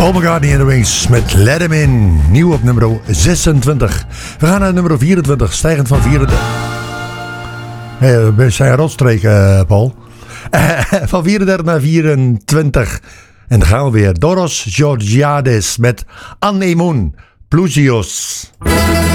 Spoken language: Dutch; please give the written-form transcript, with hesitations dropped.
Paul McCartney en de Wings met Let Him In. Nieuw op nummer 26. We gaan naar nummer 24. Stijgend van 34. We zijn rotstreken, Paul. Van 34 naar 24. En dan gaan we weer. Doros Georgiades met Anemoun Plousios.